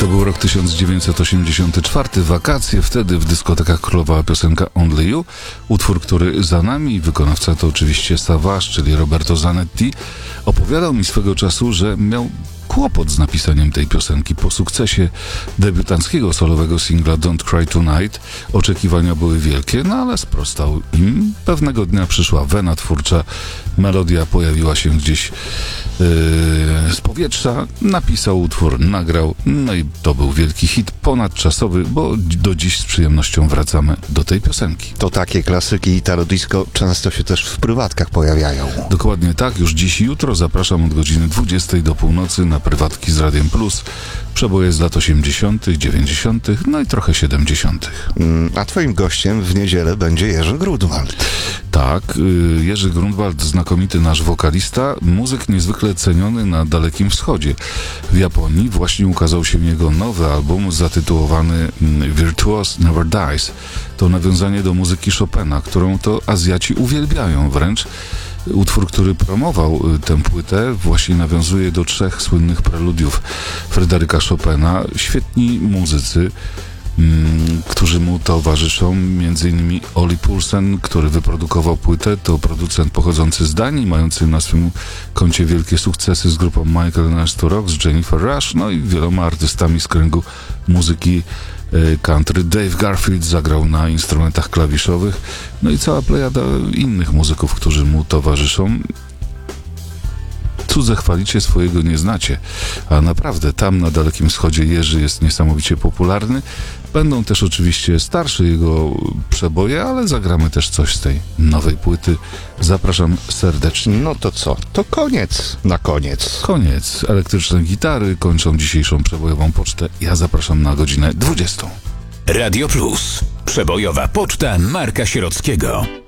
To był rok 1984, wakacje, wtedy w dyskotekach królowała piosenka Only You, utwór, który za nami, wykonawca to oczywiście Savage, czyli Roberto Zanetti, opowiadał mi swego czasu, że miał kłopot z napisaniem tej piosenki. Po sukcesie debiutanckiego solowego singla Don't Cry Tonight oczekiwania były wielkie, no ale sprostał im. Pewnego dnia przyszła wena twórcza, melodia pojawiła się gdzieś z powietrza, napisał utwór, nagrał, no i to był wielki hit, ponadczasowy, bo do dziś z przyjemnością wracamy do tej piosenki. To takie klasyki Italo Disco często się też w prywatkach pojawiają. Dokładnie tak, już dziś i jutro zapraszam od godziny 20 do północy na prywatki z Radiem Plus. Przeboje z lat 80., 90., no i trochę 70. A twoim gościem w niedzielę będzie Jerzy Grunwald. Tak, Jerzy Grunwald, znakomity nasz wokalista, muzyk niezwykle ceniony na Dalekim Wschodzie. W Japonii właśnie ukazał się jego nowy album zatytułowany Virtuos Never Dies. To nawiązanie do muzyki Chopina, którą to Azjaci uwielbiają wręcz. Utwór, który promował tę płytę, właśnie nawiązuje do 3 słynnych preludiów Fryderyka Chopina. Świetni muzycy, którzy mu towarzyszą, między innymi Oli Poulsen, który wyprodukował płytę, to producent pochodzący z Danii, mający na swym koncie wielkie sukcesy z grupą Michael and Stu Rock, z Jennifer Rush, no i wieloma artystami z kręgu muzyki country. Dave Garfield zagrał na instrumentach klawiszowych, no i cała plejada innych muzyków, którzy mu towarzyszą. Cudze chwalicie, swojego nie znacie, a naprawdę tam na Dalekim Wschodzie Jerzy jest niesamowicie popularny. Będą też oczywiście starsze jego przeboje, ale zagramy też coś z tej nowej płyty. Zapraszam serdecznie. No to co? To koniec na koniec. Koniec. Elektryczne gitary kończą dzisiejszą przebojową pocztę. Ja zapraszam na godzinę 20. Radio Plus. Przebojowa poczta Marka Sierockiego.